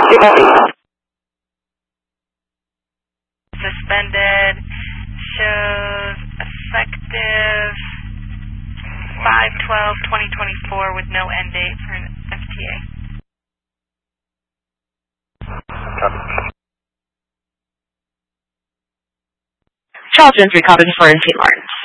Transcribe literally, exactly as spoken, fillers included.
Suspended. Shows effective five twelve twenty twenty-four with no end date for an F T A. Charles Gentry, copy for Saint Martin.